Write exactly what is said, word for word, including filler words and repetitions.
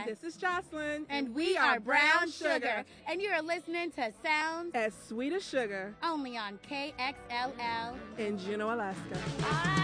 This is Jocelyn. And we, we are Brown Sugar. Sugar. And you're listening to Sounds as Sweet as Sugar. Only on K X L L in Juneau, Alaska. I